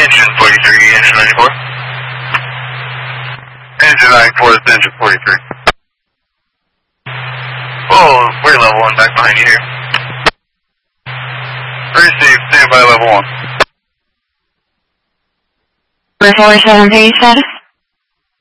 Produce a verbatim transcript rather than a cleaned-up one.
Engine forty-three, engine ninety-four. Engine ninety-four, that's engine forty-three. Oh, we're level one back behind you here. Receive, stand by level one. four seven three status.